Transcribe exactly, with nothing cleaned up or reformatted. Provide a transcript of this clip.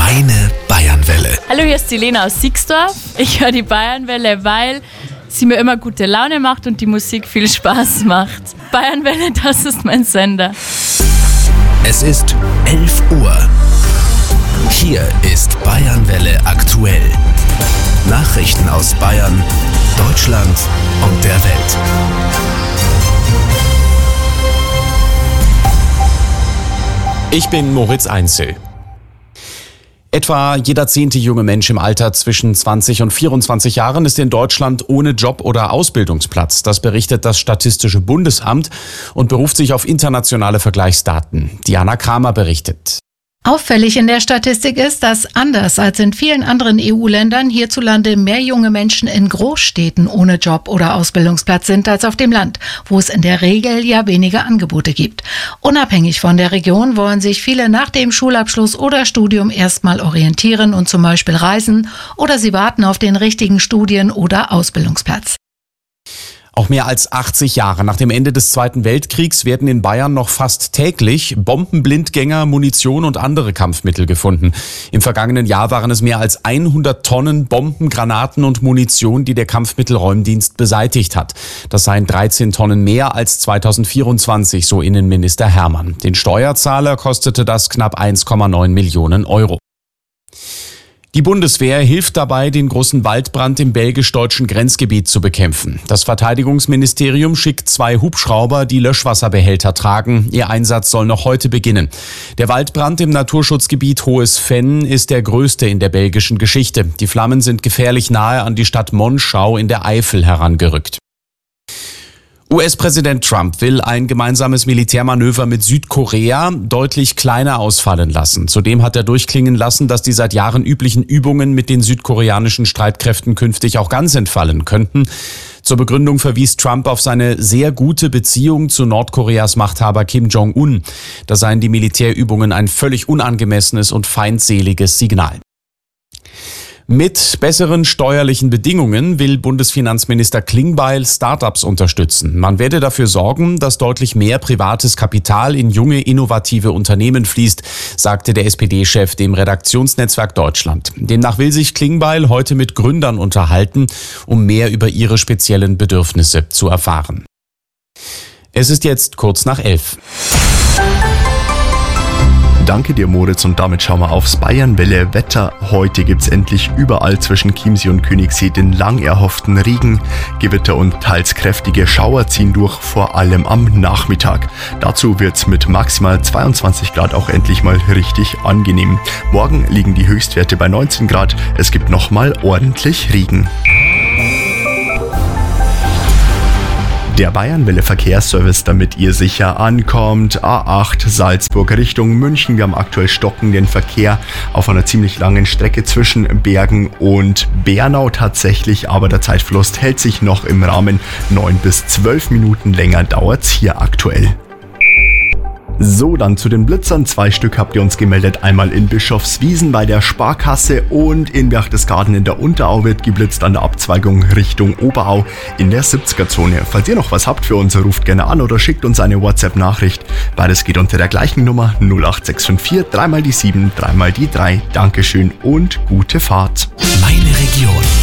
Meine Bayernwelle. Hallo, hier ist die Lena aus Sixdorf. Ich höre die Bayernwelle, weil sie mir immer gute Laune macht und die Musik viel Spaß macht. Bayernwelle, das ist mein Sender. Es ist elf Uhr. Hier ist Bayernwelle aktuell. Nachrichten aus Bayern, Deutschland und der Welt. Ich bin Moritz Einzel. Etwa jeder zehnte junge Mensch im Alter zwischen zwanzig und vierundzwanzig Jahren ist in Deutschland ohne Job oder Ausbildungsplatz. Das berichtet das Statistische Bundesamt und beruft sich auf internationale Vergleichsdaten. Diana Kramer berichtet. Auffällig in der Statistik ist, dass anders als in vielen anderen E U-Ländern hierzulande mehr junge Menschen in Großstädten ohne Job oder Ausbildungsplatz sind als auf dem Land, wo es in der Regel ja weniger Angebote gibt. Unabhängig von der Region wollen sich viele nach dem Schulabschluss oder Studium erstmal orientieren und zum Beispiel reisen, oder sie warten auf den richtigen Studien- oder Ausbildungsplatz. Auch mehr als achtzig Jahre nach dem Ende des Zweiten Weltkriegs werden in Bayern noch fast täglich Bombenblindgänger, Munition und andere Kampfmittel gefunden. Im vergangenen Jahr waren es mehr als hundert Tonnen Bomben, Granaten und Munition, die der Kampfmittelräumdienst beseitigt hat. Das seien dreizehn Tonnen mehr als zweitausendvierundzwanzig, so Innenminister Hermann. Den Steuerzahler kostete das knapp eins Komma neun Millionen Euro. Die Bundeswehr hilft dabei, den großen Waldbrand im belgisch-deutschen Grenzgebiet zu bekämpfen. Das Verteidigungsministerium schickt zwei Hubschrauber, die Löschwasserbehälter tragen. Ihr Einsatz soll noch heute beginnen. Der Waldbrand im Naturschutzgebiet Hohes Venn ist der größte in der belgischen Geschichte. Die Flammen sind gefährlich nahe an die Stadt Monschau in der Eifel herangerückt. U S-Präsident Trump will ein gemeinsames Militärmanöver mit Südkorea deutlich kleiner ausfallen lassen. Zudem hat er durchklingen lassen, dass die seit Jahren üblichen Übungen mit den südkoreanischen Streitkräften künftig auch ganz entfallen könnten. Zur Begründung verwies Trump auf seine sehr gute Beziehung zu Nordkoreas Machthaber Kim Jong-un. Da seien die Militärübungen ein völlig unangemessenes und feindseliges Signal. Mit besseren steuerlichen Bedingungen will Bundesfinanzminister Klingbeil Startups unterstützen. Man werde dafür sorgen, dass deutlich mehr privates Kapital in junge, innovative Unternehmen fließt, sagte der S P D-Chef dem Redaktionsnetzwerk Deutschland. Demnach will sich Klingbeil heute mit Gründern unterhalten, um mehr über ihre speziellen Bedürfnisse zu erfahren. Es ist jetzt kurz nach elf. Danke dir, Moritz, und damit schauen wir aufs Bayernwelle Wetter. Heute gibt's endlich überall zwischen Chiemsee und Königssee den lang erhofften Regen. Gewitter und teils kräftige Schauer ziehen durch, vor allem am Nachmittag. Dazu wird's mit maximal zweiundzwanzig Grad auch endlich mal richtig angenehm. Morgen liegen die Höchstwerte bei neunzehn Grad. Es gibt nochmal ordentlich Regen. Der Bayernwelle Verkehrsservice, damit ihr sicher ankommt. A acht Salzburg Richtung München. Wir haben aktuell stockenden Verkehr auf einer ziemlich langen Strecke zwischen Bergen und Bernau tatsächlich, aber der Zeitverlust hält sich noch im Rahmen. neun bis zwölf Minuten länger dauert's hier aktuell. So, dann zu den Blitzern. Zwei Stück habt ihr uns gemeldet. Einmal in Bischofswiesen bei der Sparkasse und in Berchtesgaden in der Unterau wird geblitzt an der Abzweigung Richtung Oberau in der siebziger-Zone. Falls ihr noch was habt für uns, ruft gerne an oder schickt uns eine WhatsApp-Nachricht. Beides geht unter der gleichen Nummer null acht sechs fünf vier, dreimal die sieben, dreimal die drei. Dankeschön und gute Fahrt. Meine Region.